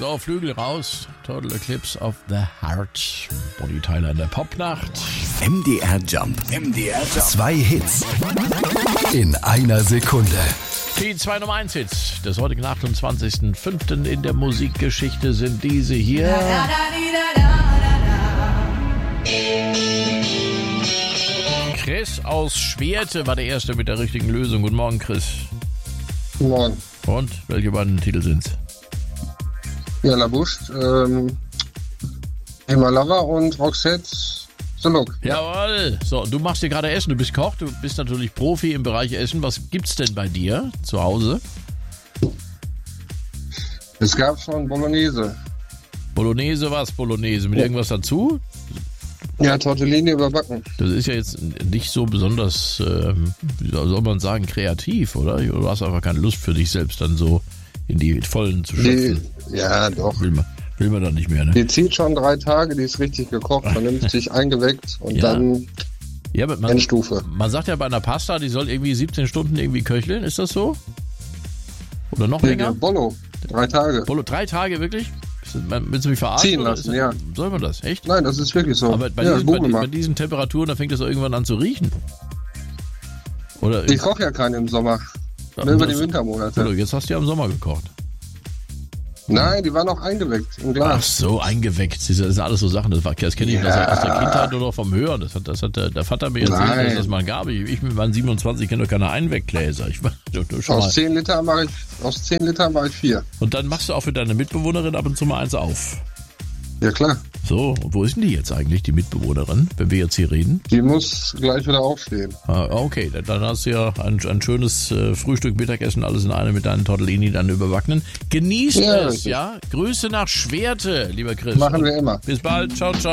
So, Flügel raus. Total Eclipse of the Heart. Bonnie Tyler in der Popnacht. MDR Jump. MDR Jump. 2 Hits in einer Sekunde. Die 2 Nummer 1 Hits des heutigen 28.05. in der Musikgeschichte sind diese hier. Chris aus Schwerte war der Erste mit der richtigen Lösung. Guten Morgen, Chris. Guten Morgen. Und welche beiden Titel sind's? Ja, La Bouche, Emma Lover und Roxette The Look. Jawohl. So, du machst dir gerade Essen. Du bist Koch, du bist natürlich Profi im Bereich Essen. Was gibt's denn bei dir zu Hause? Es gab schon Bolognese. Bolognese, was? Bolognese mit irgendwas dazu? Ja, Tortellini überbacken. Das ist ja jetzt nicht so besonders, wie soll man sagen, kreativ, oder? Du hast einfach keine Lust für dich selbst dann so in die Vollen zu schöpfen. Ja, doch. Will man dann nicht mehr, ne? Die zieht schon 3 Tage, die ist richtig gekocht, vernünftig eingeweckt und dann ja, aber Endstufe. Man sagt ja bei einer Pasta, die soll irgendwie 17 Stunden irgendwie köcheln, ist das so? Oder noch länger? Bollo, 3 Tage. Bollo, 3 Tage wirklich? Willst du mich verarschen? Ziehen lassen, ja. Soll man das, echt? Nein, das ist wirklich so. Aber bei diesen Temperaturen, da fängt das irgendwann an zu riechen. Oder ich koche ja keinen im Sommer. Nur über die Wintermonate. Jetzt hast du ja im Sommer gekocht. Nein, die war noch eingeweckt im Glas. Ach so, eingeweckt. Das sind alles so Sachen, das kenne ich aus der Kindheit nur noch vom Hören. Das hat der Vater mir erzählt, dass das mal gab. Ich mit meinen 27 kenne doch keine Einweggläser. Aus 10 Liter mache ich 4. Und dann machst du auch für deine Mitbewohnerin ab und zu mal eins auf. Ja, klar. So, und wo ist denn die jetzt eigentlich, die Mitbewohnerin, wenn wir jetzt hier reden? Die muss gleich wieder aufstehen. Ah, okay, dann hast du ja ein schönes Frühstück, Mittagessen, alles in einem mit deinen Tortellini, dann überbackenen. Genießt es, ja? Grüße nach Schwerte, lieber Chris. Machen wir immer. Bis bald, ciao, ciao.